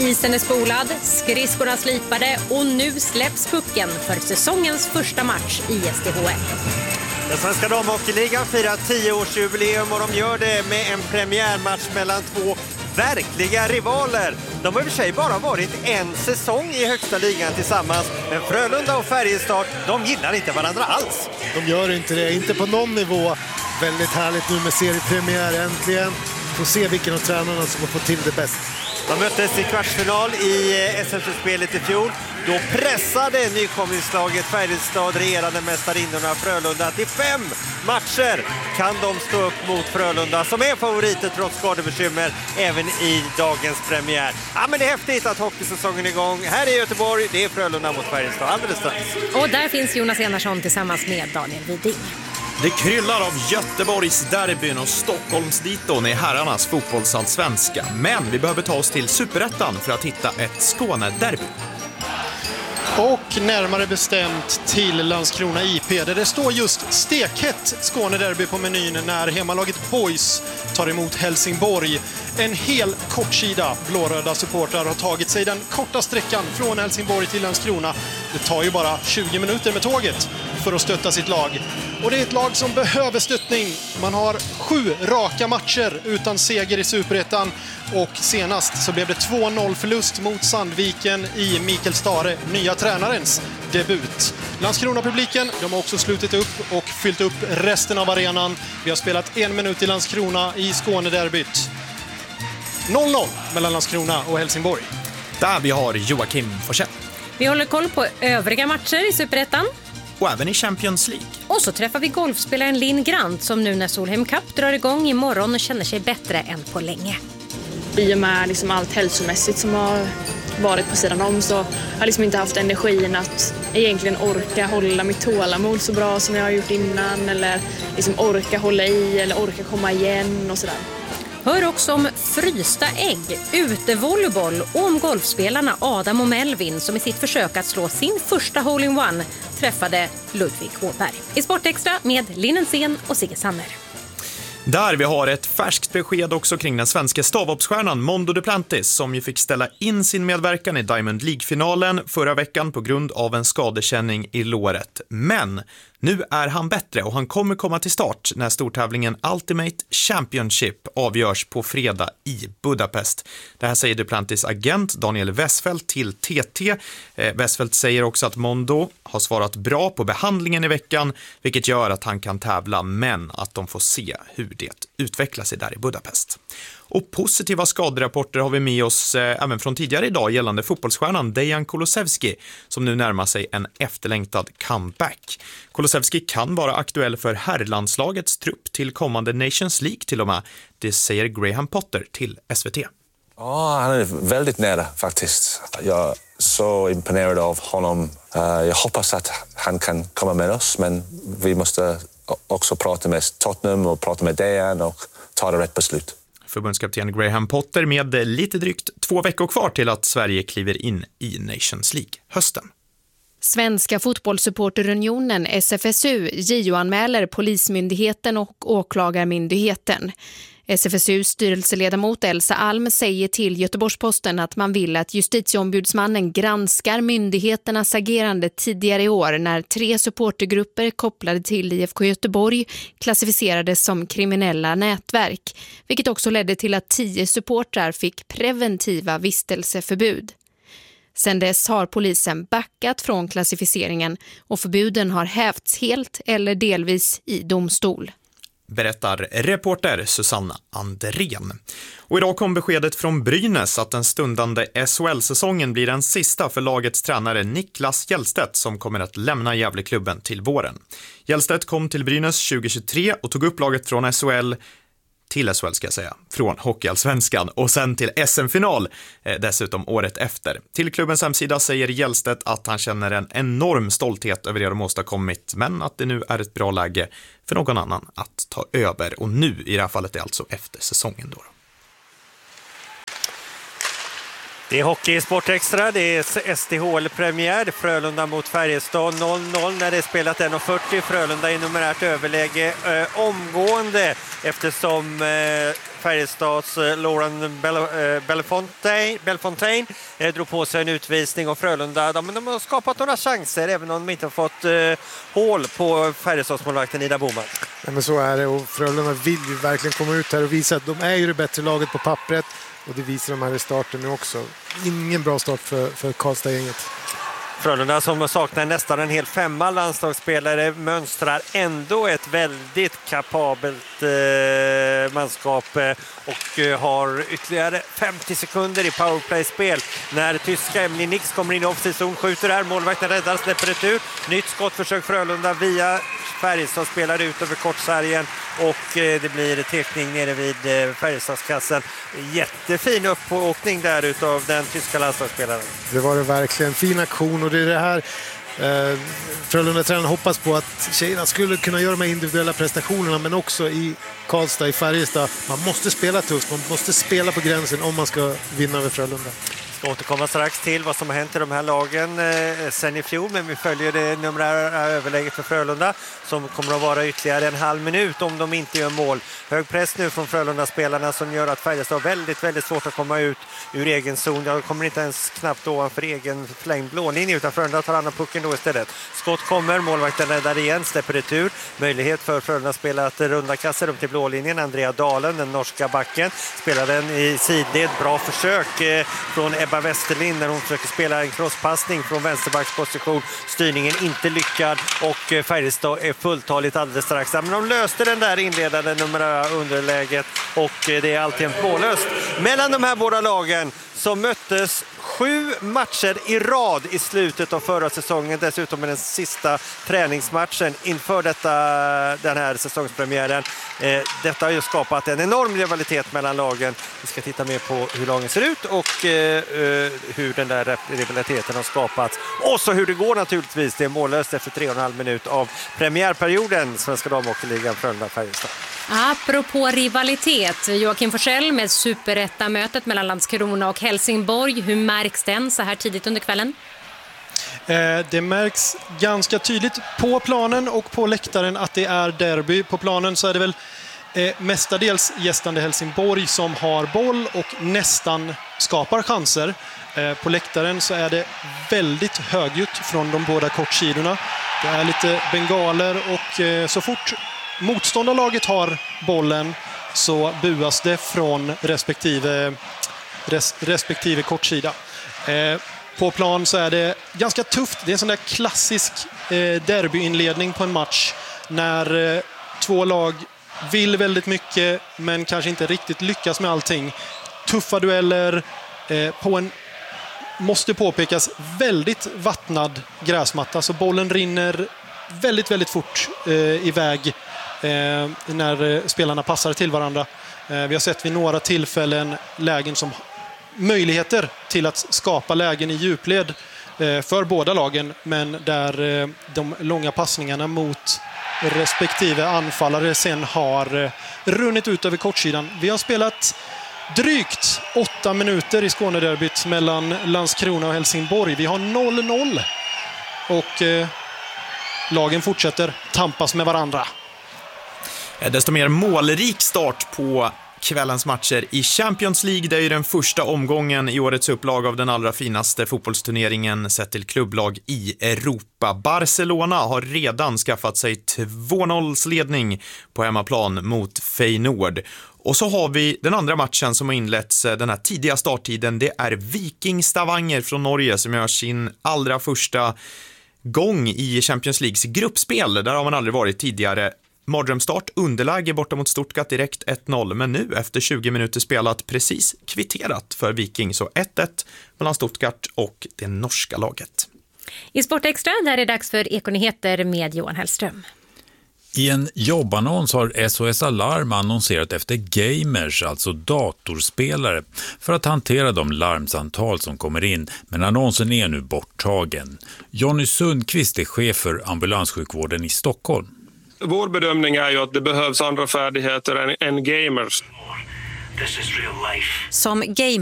Isen är spolad, skridskorna slipade och nu släpps pucken för säsongens första match i SDHL. Den svenska damhockeyligan firar 10-årsjubileum och de gör det med en premiärmatch mellan två verkliga rivaler. De har i och för sig bara varit en säsong i högsta ligan tillsammans, men Frölunda och Färjestad, de gillar inte varandra alls. De gör inte det, inte på någon nivå. Väldigt härligt nu med seriepremiär äntligen. Får se vilken av tränarna som får till det bäst. De möttes i kvartsfinal i SM-spelet i fjol. Då pressade nykomlingslaget Färjestad regerande mästarinnorna Frölunda till 5 matcher. Kan de stå upp mot Frölunda som är favoriter trots skadebekymmer även i dagens premiär. Ja, men det är häftigt att hockeysäsongen är igång. Här i Göteborg, det är Frölunda mot Färjestad alldeles strax. Och där finns Jonas Enarsson tillsammans med Daniel Widing. Det kryllar av Göteborgs derbyn och Stockholmsditon i herrarnas fotbollsallsvenska. Men vi behöver ta oss till Superettan för att hitta ett Skåne-derby. Och närmare bestämt till Landskrona IP där det står just stekhett Skåne-derby på menyn när hemmalaget Boys tar emot Helsingborg. En hel kortsida blåröda supportrar har tagit sig den korta sträckan från Helsingborg till Landskrona. Det tar ju bara 20 minuter med tåget för att stötta sitt lag. Och det är ett lag som behöver stöttning. Man har 7 raka matcher utan seger i Superettan. Och senast så blev det 2-0 förlust mot Sandviken i Mikael Stare, nya tränarens debut. Landskrona-publiken, de har också slutit upp och fyllt upp resten av arenan. Vi har spelat 1 minut i Landskrona i Skåne-derbyt. 0-0 mellan Landskrona och Helsingborg. Där vi har Joakim Forsell. Vi håller koll på övriga matcher i Superettan. Och även i Champions League. Och så träffar vi golfspelaren Linn Grant som nu när Solheim Cup drar igång imorgon känner sig bättre än på länge. I och med liksom allt hälsomässigt som har varit på sidan om så har jag liksom inte haft energin att egentligen orka hålla mitt tålamod så bra som jag har gjort innan. Eller liksom orka hålla i eller orka komma igen och sådär. Hör också om frysta ägg, utevolleyboll och om golfspelarna Adam och Melvin som i sitt försök att slå sin första hole-in-one träffade Ludvig Åberg. I Sportextra med Linnensen och Sigge Sanner. Där vi har ett färskt besked också kring den svenska stavhoppsstjärnan Mondo Duplantis som ju fick ställa in sin medverkan i Diamond League-finalen förra veckan på grund av en skadekänning i låret. Men nu är han bättre och han kommer komma till start när stortävlingen Ultimate Championship avgörs på fredag i Budapest. Det här säger Duplantis agent Daniel Westfeldt till TT. Westfeldt säger också att Mondo har svarat bra på behandlingen i veckan, vilket gör att han kan tävla, men att de får se hur det utvecklar sig där i Budapest. Och positiva skaderapporter har vi med oss även från tidigare idag gällande fotbollsstjärnan Dejan Kulusevski som nu närmar sig en efterlängtad comeback. Kulusevski kan vara aktuell för herrlandslagets trupp till kommande Nations League till och med. Det säger Graham Potter till SVT. Ja, han är väldigt nära faktiskt. Jag är så imponerad av honom. Jag hoppas att han kan komma med oss, men vi måste också prata med Tottenham och prata med Dejan och ta det rätt beslut. Förbundskapten Graham Potter med lite drygt 2 veckor kvar till att Sverige kliver in i Nations League hösten. Svenska fotbollssupporterunionen SFSU JO-anmäler Polismyndigheten och Åklagarmyndigheten. SFSUs styrelseledamot Elsa Alm säger till Göteborgs-Posten att man vill att justitieombudsmannen granskar myndigheternas agerande tidigare i år när 3 supportergrupper kopplade till IFK Göteborg klassificerades som kriminella nätverk, vilket också ledde till att 10 supportrar fick preventiva vistelseförbud. Sedan dess har polisen backat från klassificeringen och förbuden har hävts helt eller delvis i domstol. Berättar reporter Susanna Andrén. Och idag kom beskedet från Brynäs att den stundande SHL-säsongen blir den sista för lagets tränare Niklas Hjellstedt som kommer att lämna Gävleklubben till våren. Hjellstedt kom till Brynäs 2023 och tog upp laget från SHL till SHL ska jag säga, från Hockeyallsvenskan och sen till SM-final dessutom året efter. Till klubbens hemsida säger Hjellstedt att han känner en enorm stolthet över det de åstadkommit, men att det nu är ett bra läge för någon annan att ta över. Och nu i det här fallet är alltså efter säsongen då. Det är hockey i Sportextra, det är SDHL-premiär, Frölunda mot Färjestad 0-0 när det är spelat 1:40. Frölunda i numerärt överläge omgående eftersom Färjestads Lauren Belfontaine drog på sig en utvisning, och Frölunda de har skapat några chanser även om de inte har fått hål på Färjestadsmålvakten Ida Boman. Ja, men så är det, och Frölunda vill ju verkligen komma ut här och visa att de är ju det bättre laget på pappret, och det visar de här i starten nu också. Ingen bra start för Karlstad-gänget. Frölunda som saknar nästan en hel 5 landslagsspelare mönstrar ändå ett väldigt kapabelt manskap och har ytterligare 50 sekunder i powerplay-spel när tyska Emily Nix kommer in i offside-zon, skjuter där, målvakten räddar, släpper det ut. Nytt skottförsök Frölunda via Färjestad, spelar ut över kortsargen, och det blir teckning nere vid Färjestadskassen. Jättefin uppåkning där utav den tyska landslagsspelaren. Det var det verkligen, fin aktion, och det är det här Frölunda-tränaren hoppas på, att tjejerna skulle kunna göra de här individuella prestationerna, men också i Karlstad, i Färjestad. Man måste spela tufft, man måste spela på gränsen om man ska vinna över Frölunda. Vi ska återkomma strax till vad som har hänt i de här lagen sen i fjol, men vi följer det numerära överläget för Frölunda som kommer att vara ytterligare en halv minut om de inte gör mål. Hög press nu från Frölunda-spelarna som gör att Färjestad har väldigt, väldigt svårt att komma ut ur egen zon. Jag kommer inte ens knappt ovanför egen förlängd blålinje, utan Frölunda tar andra pucken då istället. Skott kommer, målvakten räddar igen, släpper retur. Möjlighet för Frölunda-spelare att runda kassar upp till blålinjen. Andrea Dalen, den norska backen, spelar den i sidled. Bra försök från Ebba Westerlind när hon försöker spela en crosspassning från vänsterbacksposition. Styrningen inte lyckad, och Färjestad är fulltaligt alldeles strax. Men de löste den där inledande numerära underläget, och det är alltid mållöst mellan de här båda lagen som möttes 7 matcher i rad i slutet av förra säsongen. Dessutom med den sista träningsmatchen inför den här säsongspremiären. Detta har ju skapat en enorm rivalitet mellan lagen. Vi ska titta mer på hur lagen ser ut och hur den där rivaliteten har skapats. Och så hur det går naturligtvis. Det är mållöst efter 3,5 minut av premiärperioden. Svenska damhockeyligan Frölunda-Färjestad. Apropå rivalitet, Joakim Forsell med superettamötet mellan Landskrona och Helsingborg. Hur märks den så här tidigt under kvällen? Det märks ganska tydligt på planen och på läktaren att det är derby. På planen så är det väl mestadels gästande Helsingborg som har boll och nästan skapar chanser. På läktaren så är det väldigt högljutt från de båda kortsidorna. Det är lite bengaler, och så fort motståndarlaget har bollen så buas det från respektive kortsida. På plan så är det ganska tufft. Det är en sån där klassisk derbyinledning på en match när två lag vill väldigt mycket men kanske inte riktigt lyckas med allting. Tuffa dueller på en, måste påpekas, väldigt vattnad gräsmatta, så bollen rinner väldigt, väldigt fort iväg när spelarna passar till varandra. Vi har sett vid några tillfällen lägen som möjligheter till att skapa lägen i djupled för båda lagen, men där de långa passningarna mot respektive anfallare sen har runnit ut över kortsidan. Vi har spelat drygt 8 minuter i Skånederbyt mellan Landskrona och Helsingborg. Vi har 0-0 och lagen fortsätter tampas med varandra. Desto mer målrik start på kvällens matcher i Champions League. Det är ju den första omgången i årets upplag av den allra finaste fotbollsturneringen sett till klubblag i Europa. Barcelona har redan skaffat sig 2-0-ledning på hemmaplan mot Feyenoord. Och så har vi den andra matchen som har inletts den här tidiga starttiden. Det är Viking Stavanger från Norge som gör sin allra första gång i Champions Leagues gruppspel. Där har man aldrig varit tidigare. Mardrömstart, underläge borta mot Stuttgart direkt 1-0, men nu efter 20 minuter spelat precis kvitterat för Viking, så 1-1 mellan Stuttgart och det norska laget. I Sportextra där är det dags för Ekonyheter med Johan Hellström. I en jobbannons har SOS Alarm annonserat efter gamers, alltså datorspelare, för att hantera de larmsamtal som kommer in, men annonsen är nu borttagen. Jonny Sundqvist är chef för ambulanssjukvården i Stockholm. Vår bedömning är ju att det behövs andra färdigheter än gamers. Som gamer